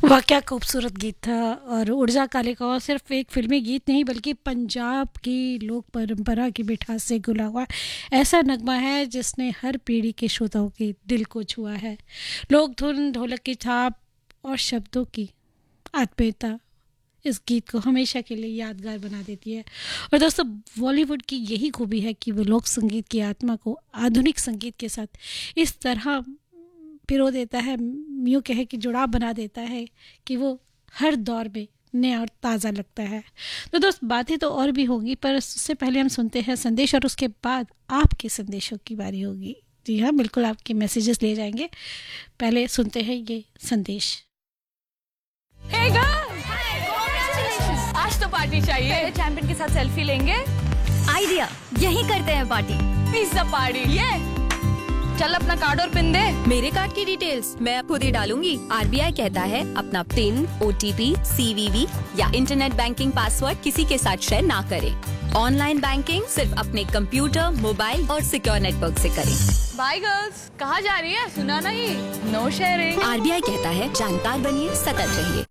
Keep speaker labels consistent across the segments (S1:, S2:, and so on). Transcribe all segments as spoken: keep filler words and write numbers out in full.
S1: वाह क्या खूबसूरत गीत था। और उड़ जा काले कौवा सिर्फ एक फिल्मी गीत नहीं बल्कि पंजाब की लोक परंपरा की मिठास से घुला हुआ ऐसा नगमा है जिसने हर पीढ़ी के श्रोताओं के दिल को छुआ है। लोक धुन, ढोलक की छाप और शब्दों की आत्मीयता इस गीत को हमेशा के लिए यादगार बना देती है। और दोस्तों, बॉलीवुड की यही खूबी है कि वो लोक संगीत की आत्मा को आधुनिक संगीत के साथ इस तरह पिरो देता है, यूँ कहे कि जुड़ाव बना देता है कि वो हर दौर में नया और ताज़ा लगता है। तो दोस्त, बातें तो और भी होंगी पर उससे पहले हम सुनते हैं संदेश और उसके बाद आपके संदेशों की बारी होगी। जी हाँ, बिल्कुल आपके मैसेजेस ले जाएंगे। पहले सुनते हैं ये संदेश।
S2: Hey girls! Congratulations! आज तो पार्टी चाहिए। पहले चैंपियन के साथ सेल्फी लेंगे।
S3: आइडिया, यही करते हैं पार्टी।
S2: Pizza party. ये चल अपना कार्ड और पिन दे।
S3: मेरे कार्ड की डिटेल्स मैं खुद ही डालूंगी। आरबीआई कहता है अपना पिन, ओटीपी, सीवीवी या इंटरनेट बैंकिंग पासवर्ड किसी के साथ शेयर ना करें। ऑनलाइन बैंकिंग सिर्फ अपने कंप्यूटर, मोबाइल और सिक्योर नेटवर्क से करें।
S2: Bye girls. कहाँ जा रही है? सुना नहीं? No sharing.
S3: आरबीआई कहता है जानकार बनिए, सतर्क रहिए।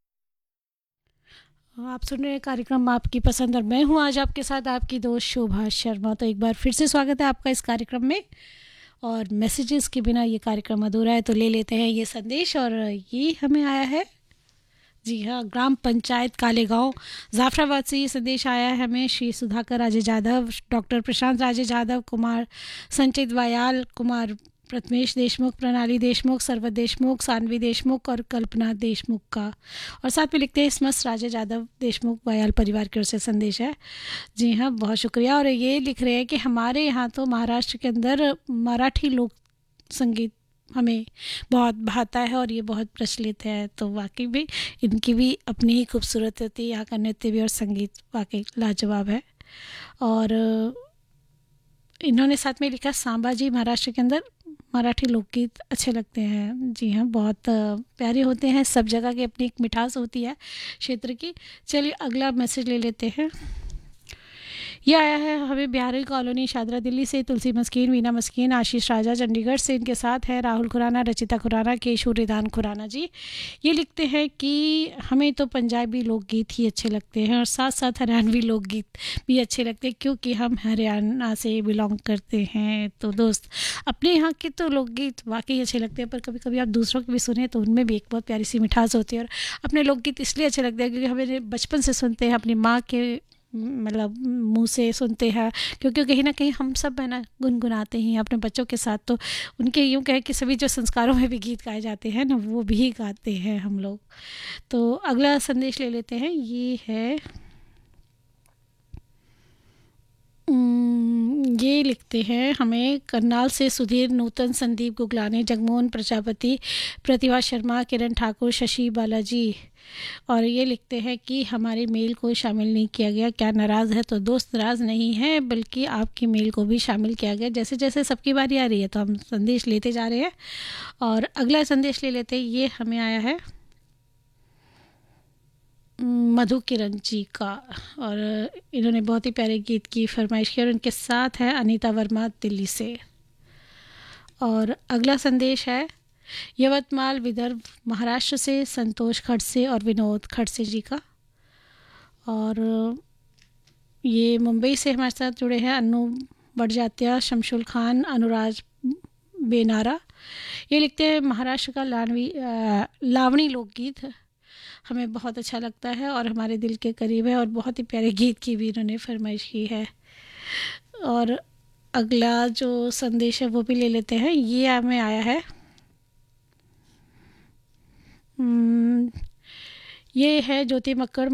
S1: आप सुन रहे हैं कार्यक्रम आपकी पसंद और मैं हूं आज आपके साथ आपकी दोस्त शोभा शर्मा। तो एक बार फिर से स्वागत है आपका इस कार्यक्रम में। और मैसेजेस के बिना ये कार्यक्रम अधूरा है, तो ले लेते हैं ये संदेश। और ये हमें आया है, जी हाँ, ग्राम पंचायत कालेगांव जाफराबाद से ये संदेश आया है हमें। श्री सुधाकर राजे जाधव, डॉक्टर प्रशांत राजे जाधव, कुमार संचित वायाल, कुमार प्रथमेश देशमुख, प्रणाली देशमुख, सरवत देशमुख, सानवी देशमुख और कल्पना देशमुख का। और साथ में लिखते हैं स्मस राजे जाधव देशमुख वायाल परिवार की ओर से संदेश है। जी हाँ, बहुत शुक्रिया। और ये लिख रहे हैं कि हमारे यहाँ तो महाराष्ट्र के अंदर मराठी लोक संगीत हमें बहुत भाता है और ये बहुत प्रचलित है। तो वाकई में इनकी भी अपनी ही खूबसूरत होती है, यहाँ का नृत्य भी और संगीत वाकई लाजवाब है। और इन्होंने साथ में लिखा सांबा जी, महाराष्ट्र के अंदर मराठी लोकगीत अच्छे लगते हैं। जी हाँ, बहुत प्यारे होते हैं। सब जगह की अपनी एक मिठास होती है क्षेत्र की। चलिए अगला मैसेज ले लेते हैं। यह आया है हमें बिहारी कॉलोनी शादरा दिल्ली से तुलसी मस्कीन, वीना मस्कीन, आशीष राजा चंडीगढ़ से। इनके साथ है राहुल खुराना, रचिता खुराना, केशव रिदान खुराना जी। ये लिखते हैं कि हमें तो पंजाबी लोकगीत ही अच्छे लगते हैं और साथ साथ हरियाणवी लोकगीत भी अच्छे लगते हैं क्योंकि हम हरियाणा से बिलोंग करते हैं। तो दोस्त, अपने यहाँ के तो लोकगीत वाकई अच्छे लगते हैं पर कभी कभी आप दूसरों के भी सुने तो उनमें भी एक बहुत प्यारी सी मिठास होती है। और अपने लोकगीत इसलिए अच्छे लगते हैं क्योंकि हमें बचपन से सुनते हैं, अपनी माँ के मतलब मुंह से सुनते हैं, क्योंकि कहीं ना कहीं हम सब है ना गुनगुनाते हैं अपने बच्चों के साथ। तो उनके यूँ कहे कि सभी जो संस्कारों में भी गीत गाए जाते हैं ना, वो भी गाते हैं हम लोग। तो अगला संदेश ले लेते हैं। ये है, ये लिखते हैं हमें करनाल से सुधीर, नूतन, संदीप गुगलाने, जगमोहन प्रजापति, प्रतिभा शर्मा, किरण ठाकुर, शशि बालाजी। और ये लिखते हैं कि हमारे मेल को शामिल नहीं किया गया, क्या नाराज़ है? तो दोस्त, नाराज़ नहीं है बल्कि आपकी मेल को भी शामिल किया गया। जैसे जैसे सबकी बारी आ रही है तो हम संदेश लेते जा रहे हैं। और अगला संदेश ले लेते हैं। ये हमें आया है मधु किरण जी का और इन्होंने बहुत ही प्यारे गीत की फरमाइश की। और इनके साथ है अनीता वर्मा दिल्ली से। और अगला संदेश है यवतमाल विदर्भ महाराष्ट्र से संतोष खड़से और विनोद खड़से जी का। और ये मुंबई से हमारे साथ जुड़े हैं अनु बड़जात्या, शमशुल खान, अनुराज बेनारा। ये लिखते हैं महाराष्ट्र का लावणी लावणी लोकगीत हमें बहुत अच्छा लगता है और हमारे दिल के करीब है और बहुत ही प्यारे गीत की भी इन्होंने फरमाइश की है। और अगला जो संदेश है वो भी ले लेते हैं। ये हमें आया है, ये है ज्योति मक्कड़